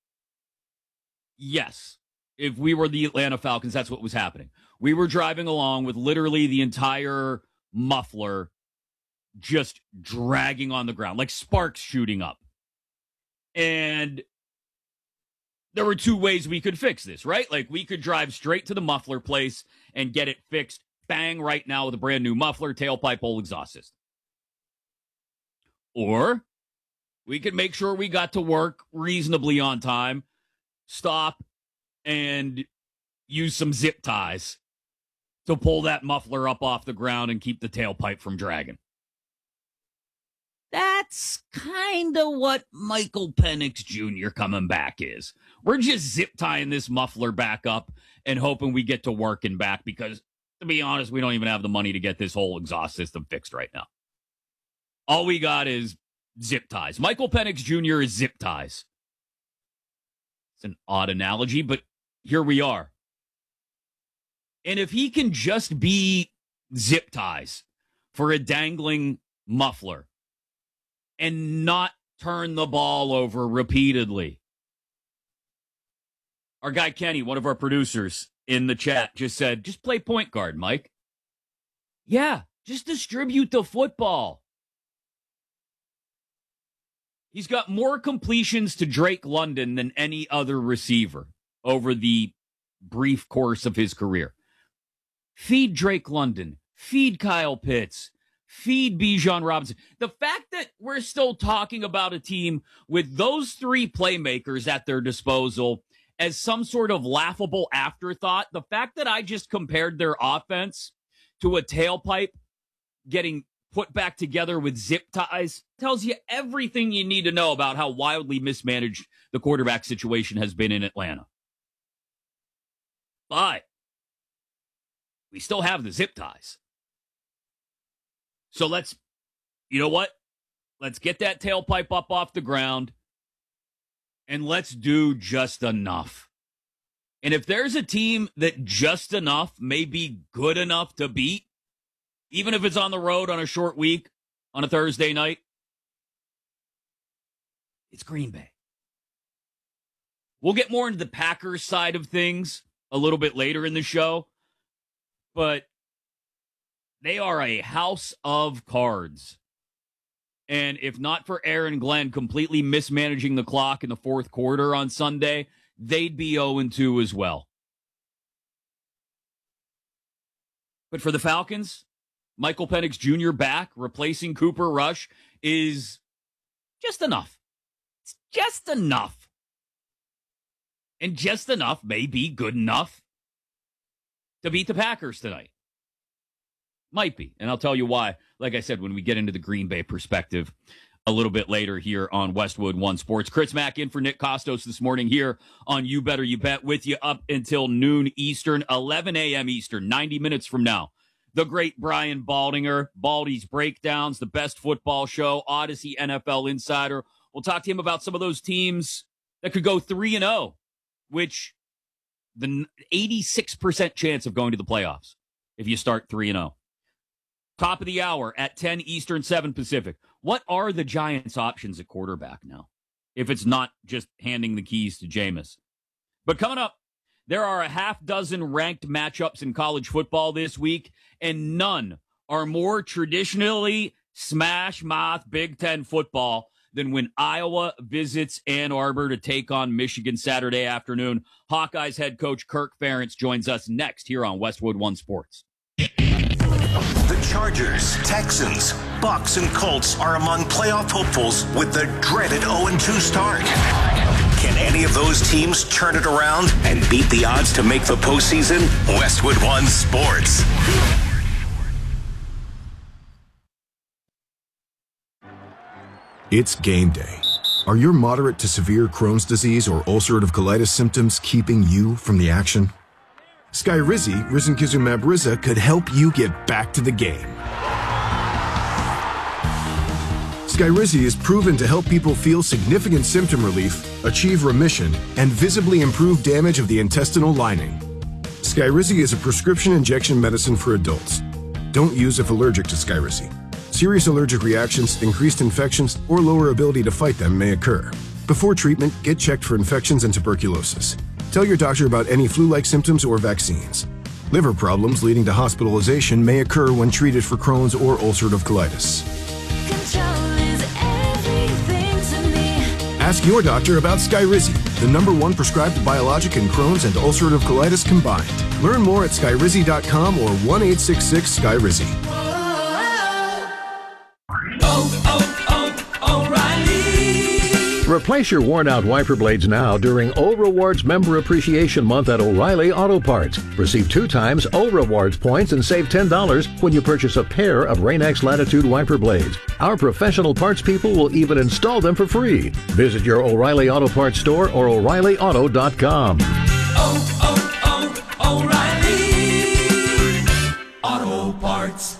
Yes. If we were the Atlanta Falcons, that's what was happening. We were driving along with literally the entire muffler just dragging on the ground, like sparks shooting up. And there were 2 ways we could fix this, right? Like, we could drive straight to the muffler place and get it fixed, bang, right now with a brand new muffler, tailpipe, whole exhaust system. Or we could make sure we got to work reasonably on time, stop, and use some zip ties to pull that muffler up off the ground and keep the tailpipe from dragging. That's kind of what Michael Penix Jr. coming back is. We're just zip tying this muffler back up and hoping we get to working back because, to be honest, we don't even have the money to get this whole exhaust system fixed right now. All we got is zip ties. Michael Penix Jr. is zip ties. It's an odd analogy, but here we are. And if he can just be zip ties for a dangling muffler and not turn the ball over repeatedly. Our guy Kenny, one of our producers in the chat, just said, just play point guard, Mike. Yeah, just distribute the football. He's got more completions to Drake London than any other receiver over the brief course of his career. Feed Drake London. Feed Kyle Pitts. Feed Bijan Robinson. The fact that we're still talking about a team with those 3 playmakers at their disposal as some sort of laughable afterthought, the fact that I just compared their offense to a tailpipe getting put back together with zip ties tells you everything you need to know about how wildly mismanaged the quarterback situation has been in Atlanta. But we still have the zip ties. So you know what? Let's get that tailpipe up off the ground and let's do just enough. And if there's a team that just enough may be good enough to beat, even if it's on the road on a short week on a Thursday night, it's Green Bay. We'll get more into the Packers side of things a little bit later in the show, but they are a house of cards. And if not for Aaron Glenn completely mismanaging the clock in the fourth quarter on Sunday, they'd be 0-2 as well. But for the Falcons, Michael Penix Jr. back, replacing Cooper Rush, is just enough. It's just enough. And just enough may be good enough to beat the Packers tonight. Might be. And I'll tell you why, like I said, when we get into the Green Bay perspective a little bit later here on Westwood One Sports. Chris Mack in for Nick Costos this morning here on You Better You Bet, with you up until noon Eastern, 11 a.m. Eastern, 90 minutes from now. The great Brian Baldinger, Baldy's Breakdowns, the best football show, Odyssey NFL Insider. We'll talk to him about some of those teams that could go 3-0, which the 86% chance of going to the playoffs if you start 3-0. Top of the hour at 10 Eastern, 7 Pacific. What are the Giants' options at quarterback now, if it's not just handing the keys to Jameis? But coming up, there are a half dozen ranked matchups in college football this week, and none are more traditionally smash-mouth Big Ten football than when Iowa visits Ann Arbor to take on Michigan Saturday afternoon. Hawkeyes head coach Kirk Ferentz joins us next here on Westwood One Sports. The Chargers, Texans, Bucks, and Colts are among playoff hopefuls with the dreaded 0-2 start. Can any of those teams turn it around and beat the odds to make the postseason? Westwood One Sports. It's game day. Are your moderate to severe Crohn's disease or ulcerative colitis symptoms keeping you from the action? Skyrizi, risankizumab Riza, could help you get back to the game. Skyrizi is proven to help people feel significant symptom relief, achieve remission, and visibly improve damage of the intestinal lining. Skyrizi is a prescription injection medicine for adults. Don't use if allergic to Skyrizi. Serious allergic reactions, increased infections, or lower ability to fight them may occur. Before treatment, get checked for infections and tuberculosis. Tell your doctor about any flu-like symptoms or vaccines. Liver problems leading to hospitalization may occur when treated for Crohn's or ulcerative colitis. Ask your doctor about Skyrizi, the #1 prescribed biologic in Crohn's and ulcerative colitis combined. Learn more at skyrizi.com or 1-866-SKYRIZI. Replace your worn-out wiper blades now during O Rewards Member Appreciation Month at O'Reilly Auto Parts. Receive 2 times O Rewards points and save $10 when you purchase a pair of Rain-X Latitude wiper blades. Our professional parts people will even install them for free. Visit your O'Reilly Auto Parts store or O'ReillyAuto.com. O'Reilly Auto Parts.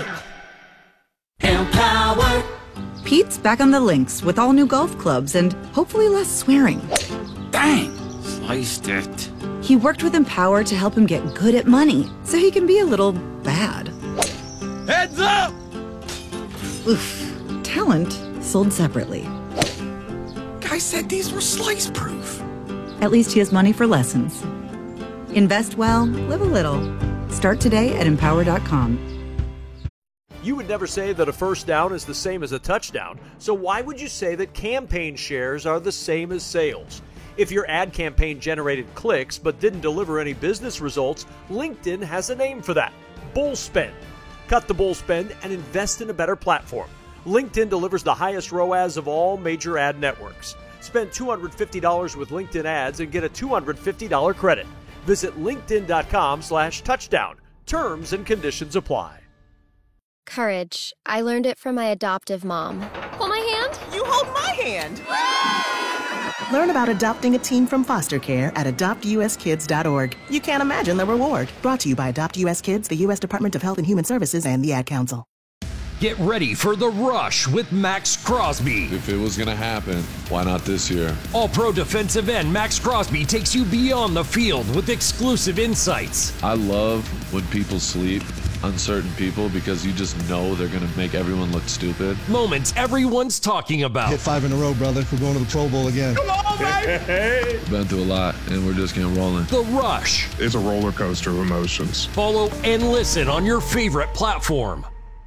Empower. Pete's back on the links with all new golf clubs and hopefully less swearing. Dang, sliced it. He worked with Empower to help him get good at money so he can be a little bad. Heads up! Oof. Talent sold separately. Guy said these were slice-proof. At least he has money for lessons. Invest well, live a little. Start today at Empower.com. You would never say that a first down is the same as a touchdown, so why would you say that campaign shares are the same as sales? If your ad campaign generated clicks but didn't deliver any business results, LinkedIn has a name for that: bull spend. Cut the bull spend and invest in a better platform. LinkedIn delivers the highest ROAS of all major ad networks. Spend $250 with LinkedIn ads and get a $250 credit. Visit linkedin.com/touchdown. Terms and conditions apply. Courage. I learned it from my adoptive mom. Hold my hand. You hold my hand. Learn about adopting a teen from foster care at adoptuskids.org. You can't imagine the reward. Brought to you by Adopt US Kids, the U.S. Department of Health and Human Services, and the Ad Council. Get ready for The Rush with Max Crosby. If it was going to happen, why not this year? All-Pro defensive end Max Crosby takes you beyond the field with exclusive insights. I love when people sleep on certain people because you just know they're going to make everyone look stupid. Moments everyone's talking about. Hit 5 in a row, brother. We're going to the Pro Bowl again. Come on, baby! Been through a lot, and we're just getting rolling. The Rush. It's a roller coaster of emotions. Follow and listen on your favorite platform.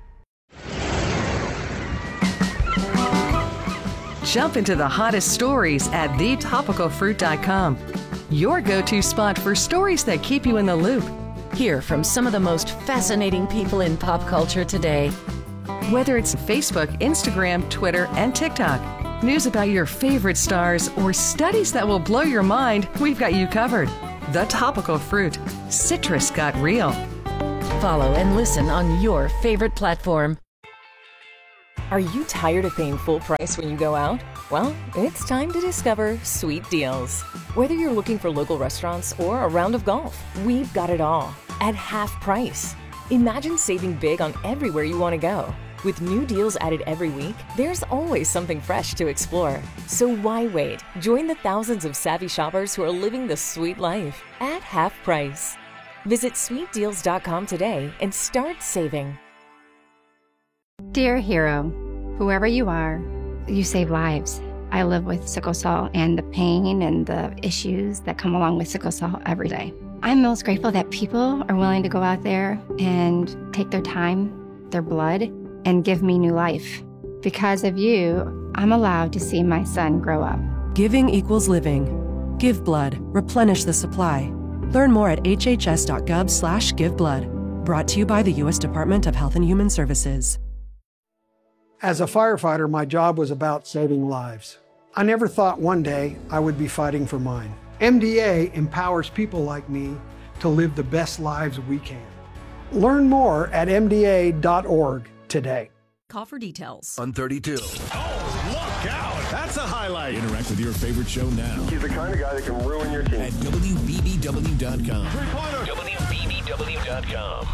Jump into the hottest stories at thetopicalfruit.com. Your go-to spot for stories that keep you in the loop. Hear from some of the most fascinating people in pop culture today. Whether it's Facebook, Instagram, Twitter, and TikTok, news about your favorite stars, or studies that will blow your mind, we've got you covered. The Topical Fruit. Citrus got real. Follow and listen on your favorite platform. Are you tired of paying full price when you go out? Well, it's time to discover Sweet Deals. Whether you're looking for local restaurants or a round of golf, we've got it all at half price. Imagine saving big on everywhere you want to go. With new deals added every week, there's always something fresh to explore. So why wait? Join the thousands of savvy shoppers who are living the sweet life at half price. Visit sweetdeals.com today and start saving. Dear hero, whoever you are, you save lives. I live with sickle cell and the pain and the issues that come along with sickle cell every day. I'm most grateful that people are willing to go out there and take their time, their blood, and give me new life. Because of you, I'm allowed to see my son grow up. Giving equals living. Give blood. Replenish the supply. Learn more at hhs.gov/giveblood. Brought to you by the U.S. Department of Health and Human Services. As a firefighter, my job was about saving lives. I never thought one day I would be fighting for mine. MDA empowers people like me to live the best lives we can. Learn more at mda.org today. Call for details. On 32. Oh, look out! That's a highlight. Interact with your favorite show now. He's the kind of guy that can ruin your team. At WBBW.com. Three-pointer. WBBW.com.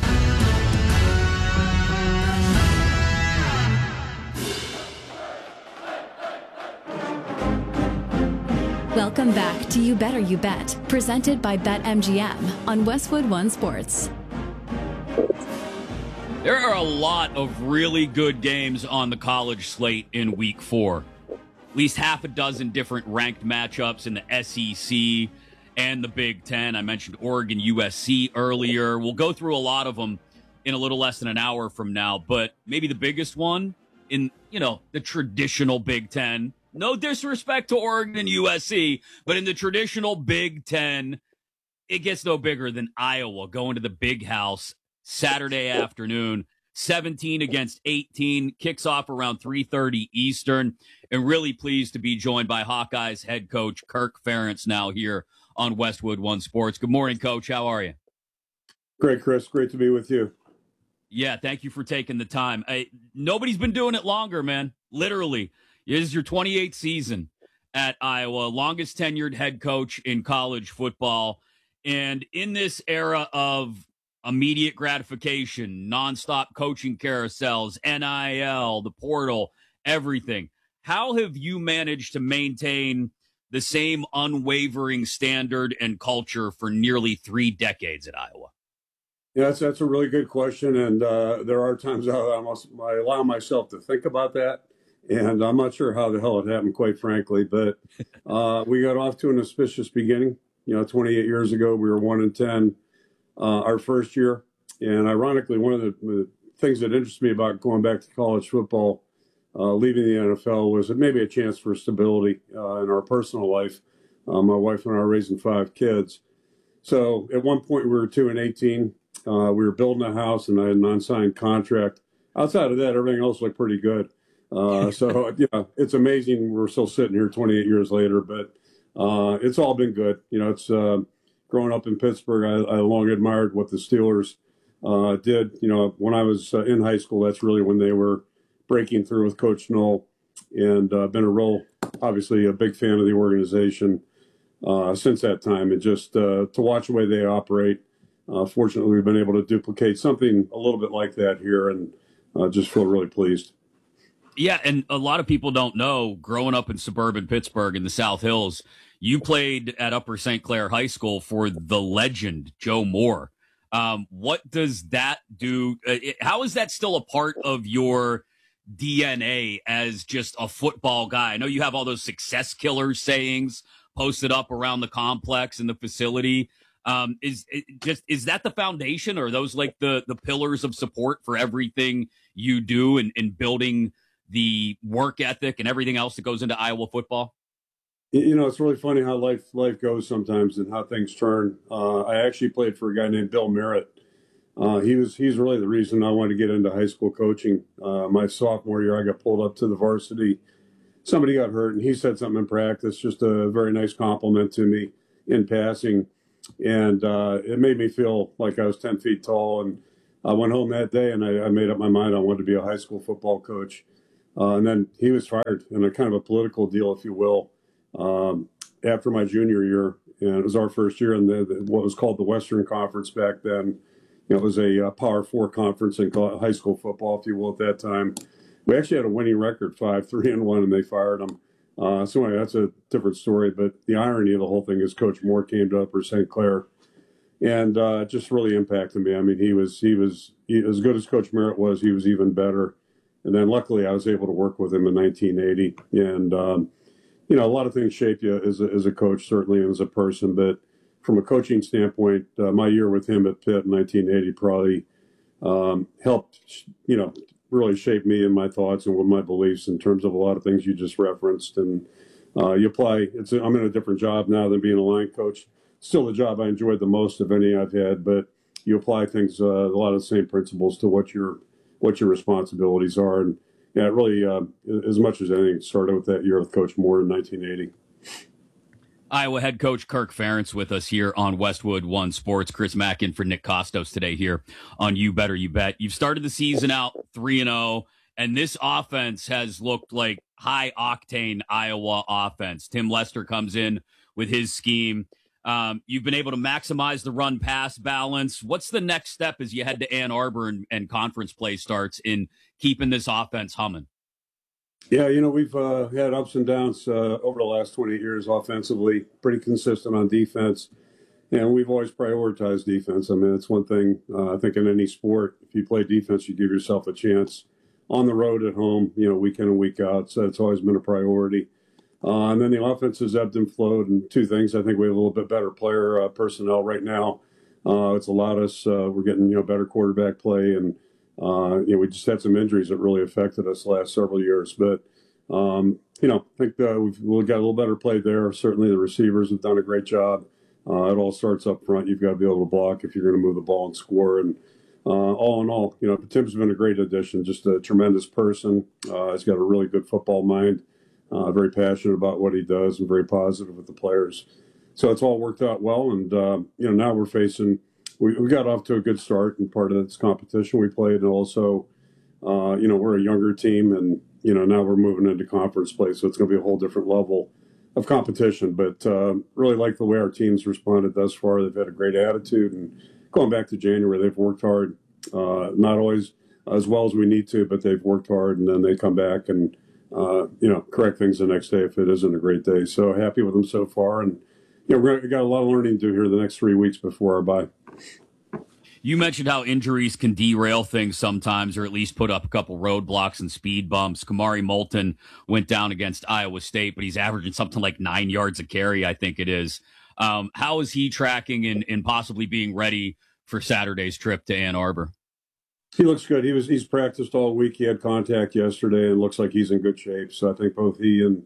Welcome back to You Better You Bet, presented by BetMGM on Westwood One Sports. There are a lot of really good games on the college slate in Week 4. At least half a dozen different ranked matchups in the SEC and the Big Ten. I mentioned Oregon, USC earlier. We'll go through a lot of them in a little less than an hour from now, but maybe the biggest one in, the traditional Big Ten. No disrespect to Oregon and USC, but in the traditional Big Ten, it gets no bigger than Iowa going to the Big House Saturday afternoon. 17 against 18, kicks off around 3:30 Eastern, and really pleased to be joined by Hawkeyes head coach Kirk Ferentz now here on Westwood One Sports. Good morning, Coach. How are you? Great, Chris. Great to be with you. Yeah, thank you for taking the time. Nobody's been doing it longer, man. Literally. It is your 28th season at Iowa, longest tenured head coach in college football. And in this era of immediate gratification, nonstop coaching carousels, NIL, the portal, everything, how have you managed to maintain the same unwavering standard and culture for nearly 3 decades at Iowa? Yeah, that's a really good question. And there are times I allow myself to think about that. And I'm not sure how the hell it happened, quite frankly, but we got off to an auspicious beginning. 28 years ago, we were 1-10 our first year. And ironically, one of the things that interests me about going back to college football, leaving the NFL, was maybe a chance for stability in our personal life. My wife and I are raising 5 kids. So at one point, we were 2-18. We were building a house, and I had an unsigned contract. Outside of that, everything else looked pretty good. So, it's amazing we're still sitting here 28 years later, but it's all been good. It's growing up in Pittsburgh, I long admired what the Steelers did. When I was in high school, that's really when they were breaking through with Coach Knoll, and been obviously a big fan of the organization since that time. And just to watch the way they operate, fortunately, we've been able to duplicate something a little bit like that here, and just feel really pleased. Yeah, and a lot of people don't know, growing up in suburban Pittsburgh in the South Hills, you played at Upper St. Clair High School for the legend, Joe Moore. What does that do? How is that still a part of your DNA as just a football guy? I know you have all those success killer sayings posted up around the complex and the facility. Is that the foundation, or are those like the pillars of support for everything you do in building the work ethic and everything else that goes into Iowa football? You know, it's really funny how life goes sometimes and how things turn. I actually played for a guy named Bill Merritt. He's really the reason I wanted to get into high school coaching. My sophomore year, I got pulled up to the varsity. Somebody got hurt, and he said something in practice, just a very nice compliment to me in passing. And it made me feel like I was 10 feet tall. And I went home that day, and I made up my mind I wanted to be a high school football coach. And then he was fired in a kind of a political deal, if you will, after my junior year. And it was our first year in what was called the Western Conference back then. You know, it was a Power 4 conference in high school football, if you will, at that time. We actually had a winning record, 5-3-1, and they fired him. So anyway, that's a different story. But the irony of the whole thing is Coach Moore came to Upper St. Clair and just really impacted me. I mean, he was as good as Coach Merritt was, he was even better. And then luckily I was able to work with him in 1980. And, you know, a lot of things shape you as a coach, certainly, and as a person. But from a coaching standpoint, my year with him at Pitt in 1980 probably helped, you know, really shape me and my thoughts and what my beliefs in terms of a lot of things you just referenced. And you apply, I'm in a different job now than being a line coach. Still the job I enjoyed the most of any I've had, but you apply things, a lot of the same principles to what your responsibilities are. And yeah, it really, as much as anything, started with that year with Coach Moore in 1980. Iowa head coach Kirk Ferentz with us here on Westwood One Sports. Chris Mack in for Nick Kostos today here on You Better You Bet. You've started the season out 3-0, and this offense has looked like high-octane Iowa offense. Tim Lester comes in with his scheme. You've been able to maximize the run-pass balance. What's the next step as you head to Ann Arbor and conference play starts in keeping this offense humming? Yeah, you know, we've had ups and downs over the last 20 years offensively, pretty consistent on defense, and we've always prioritized defense. I mean, it's one thing, I think in any sport, if you play defense, you give yourself a chance on the road, at home, you know, week in and week out, so it's always been a priority. And then the offense has ebbed and flowed, and two things. I think we have a little bit better player personnel right now. It's allowed us, we're getting, you know, better quarterback play, and you know, we just had some injuries that really affected us the last several years. But, you know, I think we've got a little better play there. Certainly the receivers have done a great job. It all starts up front. You've got to be able to block if you're going to move the ball and score. And all in all, you know, Tim's been a great addition, just a tremendous person. He's got a really good football mind, very passionate about what he does, and very positive with the players. So it's all worked out well. And, you know, now we're facing – we got off to a good start, and part of this competition we played, and also, you know, we're a younger team, and, you know, now we're moving into conference play, so it's going to be a whole different level of competition. But really like the way our team's responded thus far. They've had a great attitude, and going back to January, they've worked hard, not always as well as we need to, but they've worked hard, and then they come back and, you know, correct things the next day if it isn't a great day. So happy with them so far, and, you know, we got a lot of learning to do here the next 3 weeks before our bye. You mentioned how injuries can derail things sometimes, or at least put up a couple roadblocks and speed bumps. Kamari Moulton went down against Iowa State, but he's averaging something like 9 yards a carry, I think it is. How is he tracking in possibly being ready for Saturday's trip to Ann Arbor? He looks good. He's practiced all week. He had contact yesterday, and looks like he's in good shape. So I think both he and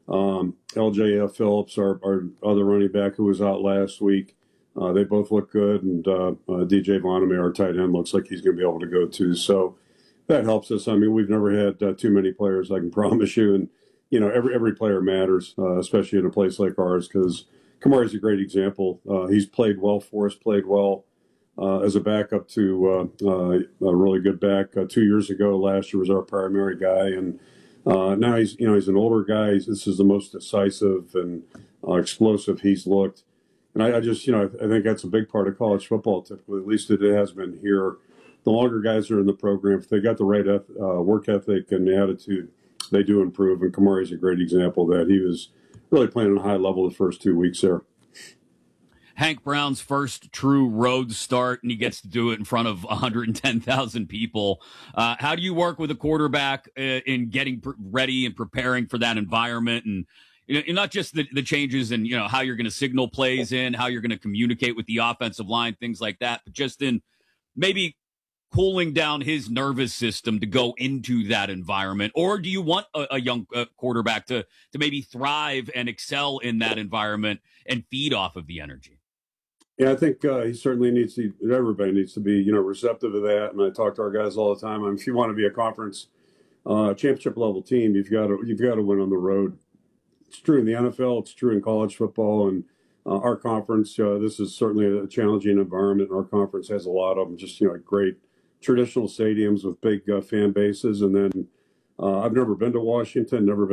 LJ Phillips, our other running back who was out last week, they both look good, and DJ Vonneman, our tight end, looks like he's going to be able to go too. So that helps us. I mean, we've never had too many players, I can promise you. And, you know, every player matters, especially in a place like ours, because Kamari's a great example. He's played well for us, played well as a backup to a really good back 2 years ago. Last year was our primary guy, and now he's an older guy. This is the most decisive and explosive he's looked. And I just, you know, I think that's a big part of college football, typically, at least it has been here. The longer guys are in the program, if they got the right work ethic and the attitude, they do improve. And Kamari's a great example of that. He was really playing at a high level the first 2 weeks there. Hank Brown's first true road start, and he gets to do it in front of 110,000 people. How do you work with a quarterback in getting ready and preparing for that environment? And, you know, not just the changes and, you know, how you're going to signal plays in, how you're going to communicate with the offensive line, things like that, but just in maybe cooling down his nervous system to go into that environment? Or do you want a young quarterback to maybe thrive and excel in that environment and feed off of the energy? Yeah, I think he certainly needs to. Everybody needs to be, receptive to that. And I talk to our guys all the time. If you want to be a conference championship level team, you've got to win on the road. It's true in the NFL. It's true in college football, and our conference. This is certainly a challenging environment. Our conference has a lot of them. Just great traditional stadiums with big fan bases. And then I've never been to Washington. Never been